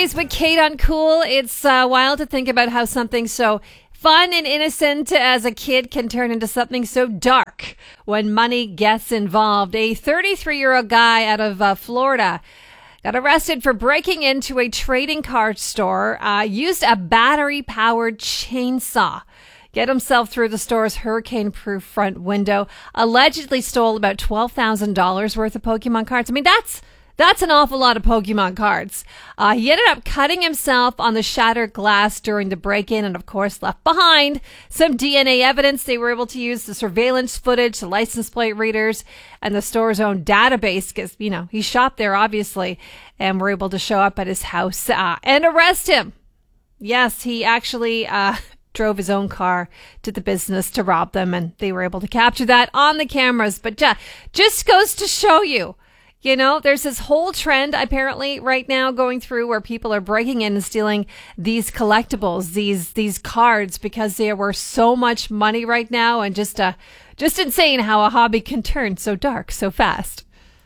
Weekdays with Kate on Cool. It's wild to think about how something so fun and innocent as a kid can turn into something so dark when money gets involved. A 33-year-old guy out of Florida got arrested for breaking into a trading card store, used a battery-powered chainsaw, get himself through the store's hurricane-proof front window, allegedly stole about $12,000 worth of Pokemon cards. I mean, that's an awful lot of Pokemon cards. He ended up cutting himself on the shattered glass during the break-in and, of course, left behind some DNA evidence. They were able to use the surveillance footage, the license plate readers, and the store's own database because, he shopped there, obviously, and were able to show up at his house and arrest him. Yes, he actually drove his own car to the business to rob them, and they were able to capture that on the cameras. But just goes to show you, there's this whole trend apparently right now going through where people are breaking in and stealing these collectibles, these cards, because they are worth so much money right now, and just insane how a hobby can turn so dark so fast.